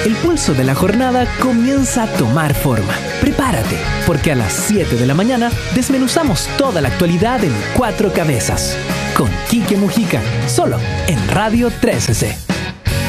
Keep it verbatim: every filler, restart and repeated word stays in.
El pulso de la jornada comienza a tomar forma. Prepárate, porque a las siete de la mañana desmenuzamos toda la actualidad en Cuatro Cabezas. Con Quique Mujica, solo en Radio trece C.